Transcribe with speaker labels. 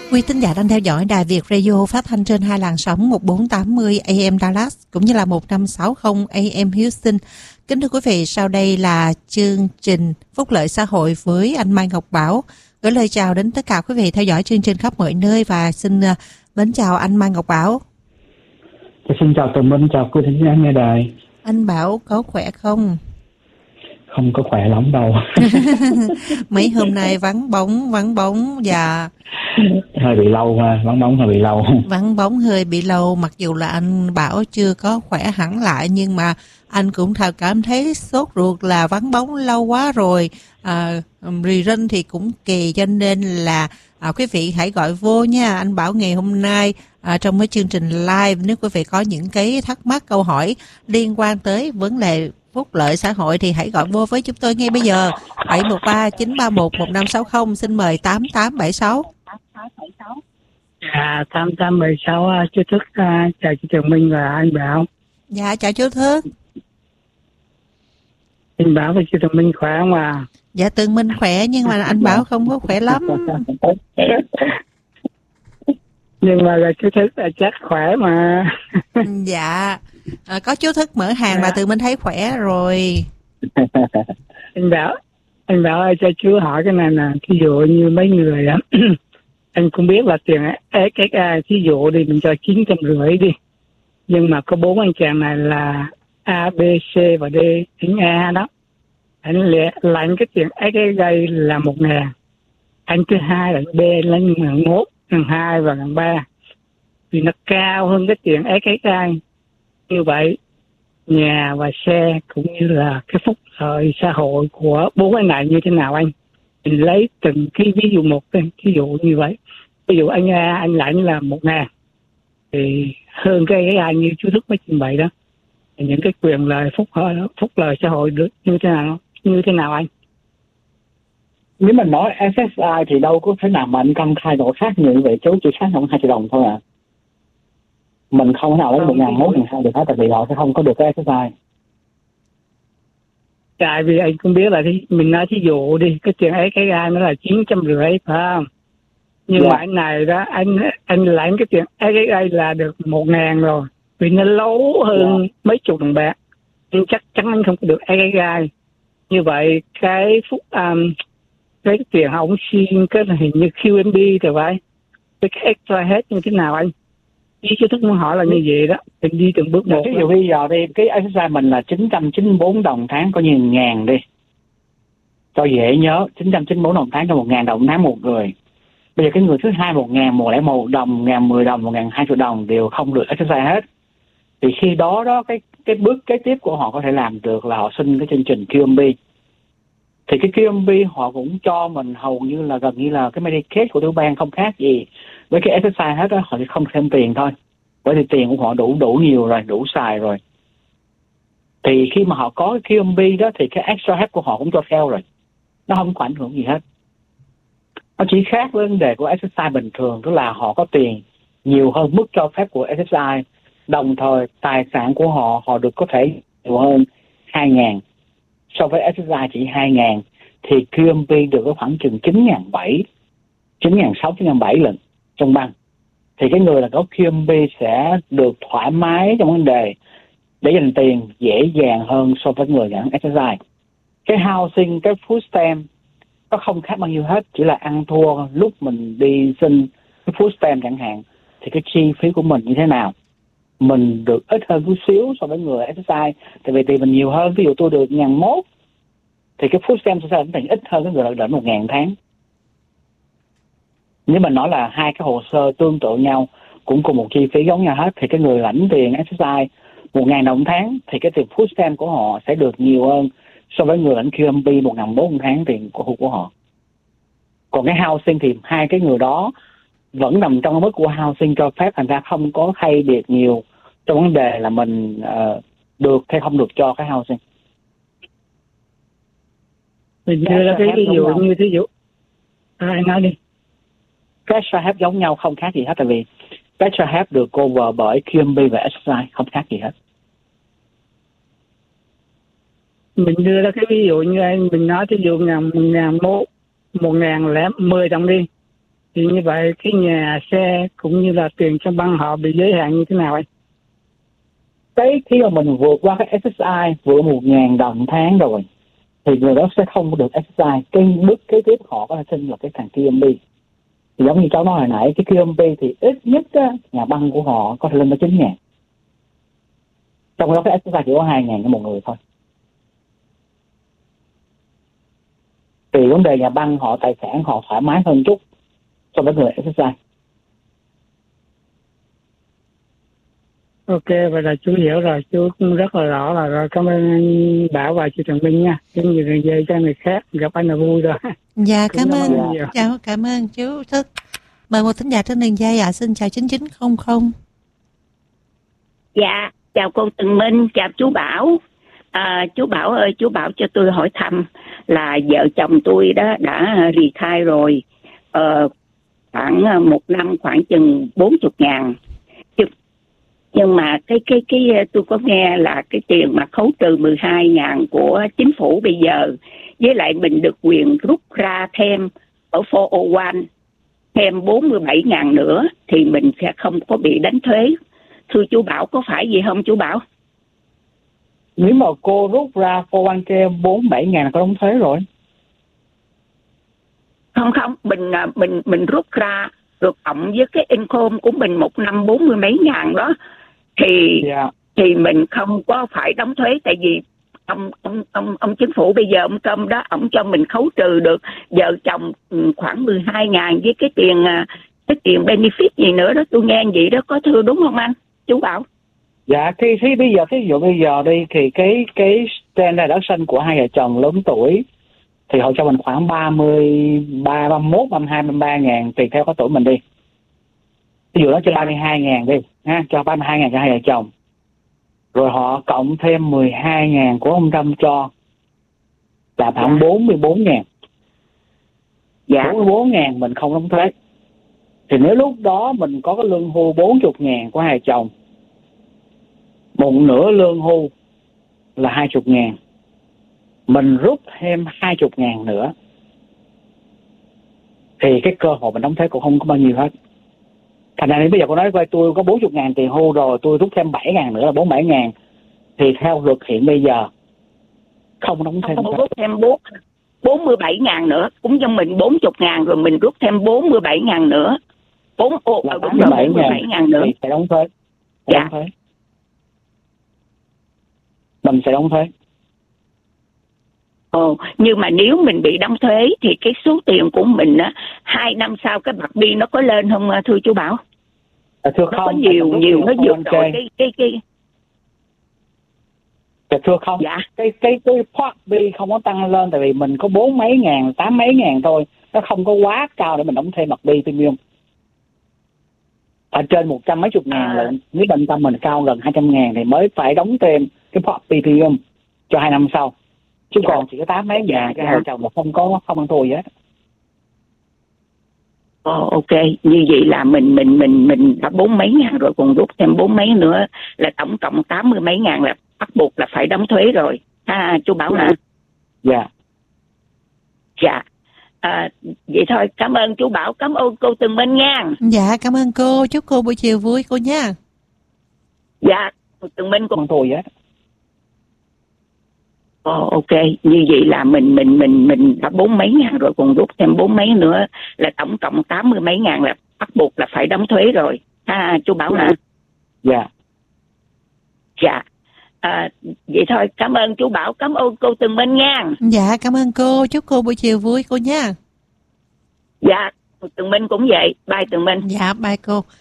Speaker 1: Quý thính giả đang theo dõi Đài Việt Radio phát thanh trên hai làn sóng 1480 AM Dallas cũng như là 1560 AM Houston. Kính thưa quý vị, sau đây là chương trình Phúc lợi xã hội với anh Mai Ngọc Bảo. Gửi lời chào đến tất cả quý vị theo dõi chương trình khắp mọi nơi và xin mến chào anh Mai Ngọc Bảo.
Speaker 2: Xin chào Tùng Minh, chào quý thính giả nghe đài.
Speaker 1: Anh Bảo có khỏe không?
Speaker 2: Không có khỏe lắm đâu.
Speaker 1: Mấy hôm nay vắng bóng và
Speaker 2: hơi bị lâu ha, vắng bóng hơi bị lâu.
Speaker 1: Vắng bóng hơi bị lâu, mặc dù là anh Bảo chưa có khỏe hẳn lại nhưng mà anh cũng thật cảm thấy sốt ruột là vắng bóng lâu quá rồi. Rì rinh thì cũng kỳ, cho nên là quý vị hãy gọi vô nha. Anh Bảo ngày hôm nay trong cái chương trình live, nếu quý vị có những cái thắc mắc câu hỏi liên quan tới vấn đề phúc lợi xã hội thì hãy gọi vô với chúng tôi ngay bây giờ. 713 931 1560. Xin mời 8876.
Speaker 3: 8876, chú Thức chào chị Tường Minh và anh Bảo.
Speaker 1: Dạ chào chú Thức.
Speaker 3: Anh Bảo và chị Tường Minh khỏe không ạ?
Speaker 1: Dạ Tường Minh khỏe nhưng mà anh Bảo không có khỏe lắm.
Speaker 3: Nhưng mà là chú Thức là chắc khỏe mà.
Speaker 1: Dạ có chú Thức mở hàng là Tường Minh thấy khỏe rồi.
Speaker 3: Anh Bảo ơi, cho chú hỏi cái này nè, ví dụ như mấy người á anh cũng biết là tiền SSI, ví dụ đi mình cho 950 đi, nhưng mà có 4 anh chàng này là A, B, C và D, anh A đó, anh lãnh cái tiền SSI là 1.000, anh thứ hai là B lãnh 1.1, 1.2 và 1.3, vì nó cao hơn cái tiền SSI. Như vậy nhà và xe cũng như là cái phúc lợi xã hội của 4 anh này như thế nào anh? Mình lấy từng cái ví dụ một, ví dụ như vậy. Ví dụ anh A, anh lãnh là 1.000 thì hơn cái ai như chú Thức mới trình bày đó, thì những cái quyền lợi phúc lợi xã hội được như thế nào anh?
Speaker 2: Nếu mình nói SSI thì đâu có thể nào mà anh công khai độ khác như vậy, chú chỉ khác không 2 triệu đồng thôi à. Mình không thể nào lấy 1.000, 1.200 được hết, tại vì họ sẽ không có được cái SSI.
Speaker 3: Tại vì anh cũng biết là mình nói thí dụ đi, cái tiền SSI nó là 950 phải không? Nhưng mà anh này đó, anh lãnh cái tiền SSI là được 1.000 rồi, vì nó lâu hơn mấy chục đồng bạc, nhưng chắc chắn anh không có được SSI. Như vậy cái cái tiền ông xin cái hình như QMB thì phải, cái extra hết như thế nào anh? Ý chú Thức muốn hỏi là như vậy đó, mình đi từng bước một.
Speaker 2: Ví dụ bây giờ đi, cái SSI mình là 994 đồng tháng, coi như 1.000 đi, cho dễ nhớ, 994 đồng tháng cho 1.000 đồng tháng một người. Bây giờ cái người thứ hai 1.000, 101 đồng, 1.010 đồng, 1.200 đồng đều không được SSI hết. Thì khi đó cái bước kế tiếp của họ có thể làm được là họ xin cái chương trình QMB. Thì cái QMB họ cũng cho mình hầu như là gần như là cái Medicaid của tiểu bang, không khác gì với cái SSI hết đó. Họ chỉ không thêm tiền thôi, bởi vì tiền của họ đủ nhiều rồi, đủ xài rồi. Thì khi mà họ có cái QMB đó thì cái extra help của họ cũng cho theo rồi, nó không có ảnh hưởng gì hết. Nó chỉ khác với vấn đề của SSI bình thường, tức là họ có tiền nhiều hơn mức cho phép của SSI, đồng thời tài sản của họ được có thể nhiều hơn 2.000 so với SSI chỉ 2.000, thì QMB được có khoảng chừng 9.700, 9.600, 9.700 lần trong bang. Thì cái người là có QMB sẽ được thoải mái trong vấn đề để dành tiền dễ dàng hơn so với người nhận SSI. Cái housing, cái food stamp nó không khác bao nhiêu hết, chỉ là ăn thua lúc mình đi xin cái food stamp chẳng hạn, thì cái chi phí của mình như thế nào. Mình được ít hơn chút xíu so với người SSI, tại vì tiền mình nhiều hơn. Ví dụ tôi được 1.100 thì cái food stamp sẽ lãnh tiền ít hơn cái người lãnh 1.000 tháng. Nếu mình nói là hai cái hồ sơ tương tự nhau, cũng cùng một chi phí giống nhau hết, thì cái người lãnh tiền SSI 1.000 đồng tháng thì cái tiền food stamp của họ sẽ được nhiều hơn so với người lãnh QMB 1.400 tháng tiền của họ. Còn cái housing thì hai cái người đó vẫn nằm trong mức của housing cho phép, thành ra không có thay biệt nhiều trong vấn đề là mình được hay không được cho cái housing.
Speaker 3: Mình đưa ra cái ví dụ như thí dụ anh nói đi.
Speaker 2: Extra help giống nhau, không khác gì hết, tại vì extra help được cover bởi QMB và SSI, không khác gì hết.
Speaker 3: Mình đưa ra cái ví dụ như anh mình nói, thí dụ 1.010 đồng đi, Thì như vậy cái nhà xe cũng như là tiền trong băng họ bị giới hạn như thế nào anh?
Speaker 2: Cái khi mà mình vượt qua cái SSI, vượt 1.000 đồng tháng rồi, thì người đó sẽ không có được SSI. Cái bước kế tiếp họ có thể xin là cái thằng QMB. Thì giống như cháu nói hồi nãy, cái QMB thì ít nhất á, nhà băng của họ có thể lên tới 9.000. Trong đó cái SSI chỉ có 2.000 cho một người thôi. Thì vấn đề nhà băng họ tài sản họ thoải mái hơn chút so với người SSI.
Speaker 3: Ok, vậy là chú hiểu rồi, chú cũng rất là rõ rồi. Cảm ơn anh Bảo và chị Trần Minh nha. Cái nhiều đường dây cho người khác, gặp anh là vui rồi.
Speaker 1: Dạ, cảm ơn.
Speaker 3: nhiều.
Speaker 1: Chào, cảm ơn chú Thức. Mời một thính giả trên đường dây ạ. Xin chào 9900.
Speaker 4: Dạ, chào cô Tường Minh, chào chú Bảo. Chú Bảo ơi, chú Bảo cho tôi hỏi thăm là vợ chồng tôi đó đã retire rồi. Khoảng một năm khoảng chừng 40.000. Nhưng mà cái tôi có nghe là cái tiền mà khấu trừ 12.000 của chính phủ bây giờ, với lại mình được quyền rút ra thêm ở 401 thêm 47.000 nữa thì mình sẽ không có bị đánh thuế. Thưa chú Bảo, có phải gì không chú Bảo?
Speaker 2: Nếu mà cô rút ra 401k 47.000 là có đóng thuế rồi.
Speaker 4: Không, mình rút ra được cộng với cái income của mình một năm 40 mấy ngàn đó thì mình không có phải đóng thuế, tại vì ông chính phủ bây giờ ông Trump đó, ông cho mình khấu trừ được vợ chồng khoảng 12.000 với cái tiền benefit gì nữa đó, tôi nghe vậy đó, có thưa đúng không anh chú Bảo?
Speaker 2: Dạ, khi bây giờ thí dụ bây giờ đi thì cái standard deduction của hai vợ chồng lớn tuổi thì họ cho mình khoảng 33, 31, 32, 33 ngàn tùy theo có tuổi mình đi. Ví dụ nó cho 32.000 đi ha, cho 32.000 cho hai vợ chồng. Rồi họ cộng thêm 12.000 của ông Trump cho là khoảng 44.000.
Speaker 4: Dạ.
Speaker 2: 44.000 mình không đóng thuế. Thì nếu lúc đó mình có cái lương hưu 40.000 của hai vợ chồng, một nửa lương hưu là 20.000, mình rút thêm 20.000 nữa thì cái cơ hội mình đóng thuế cũng không có bao nhiêu hết. Thành ra bây giờ cô nói coi, tôi có 40.000 tiền hưu rồi, tôi rút thêm 7.000 nữa là 47.000, thì theo luật hiện bây giờ không đóng thêm.
Speaker 4: Không rút thêm 47.000 nữa, cũng cho mình 40.000 rồi mình rút thêm 47.000 nữa. 47.000 nữa
Speaker 2: thì sẽ đóng thuế.
Speaker 4: Dạ.
Speaker 2: Đóng thuế. Mình sẽ đóng thuế.
Speaker 4: Nhưng mà nếu mình bị đóng thuế thì cái số tiền của mình á 2 năm sau cái bạc bi nó có lên không thưa chú Bảo?
Speaker 2: Thưa
Speaker 4: nó
Speaker 2: không,
Speaker 4: có nhiều nó vượt rồi cái
Speaker 2: thưa không.
Speaker 4: Dạ.
Speaker 2: Cái bạc bi không có tăng lên tại vì mình có 4 mấy ngàn, 8 mấy ngàn thôi, nó không có quá cao để mình đóng thêm bạc bi premium. Ở trên 100 mấy chục ngàn lận, nếu bệnh tâm mình cao gần 200.000 thì mới phải đóng thêm cái bạc bi premium cho 2 năm sau. Chứ còn chỉ có 8 mấy ngàn cái hai chồng là không ăn thua gì hết.
Speaker 4: Ok, như vậy là mình đã 4 mấy ngàn rồi, còn rút thêm 4 mấy nữa là tổng cộng 80 mấy ngàn là bắt buộc là phải đóng thuế rồi. Chú Bảo hả?
Speaker 2: Dạ.
Speaker 4: Dạ. Vậy thôi, cảm ơn chú Bảo, cảm ơn cô Tường Minh nha.
Speaker 1: Dạ, cảm ơn cô, chúc cô buổi chiều vui cô nha.
Speaker 4: Dạ, cô Tường Minh
Speaker 2: không ăn thua gì hết.
Speaker 4: Ok, như vậy là mình đã 4 mấy ngàn rồi, còn rút thêm 4 mấy nữa là tổng cộng 80 mấy ngàn là bắt buộc là phải đóng thuế rồi. Chú Bảo hả?
Speaker 2: Dạ.
Speaker 4: Dạ. Vậy thôi, cảm ơn chú Bảo, cảm ơn cô Tường Minh nha.
Speaker 1: Dạ, cảm ơn cô, chúc cô buổi chiều vui cô nha.
Speaker 4: Dạ, cô Tường Minh cũng vậy, bye Tường Minh.
Speaker 1: Dạ, bye cô.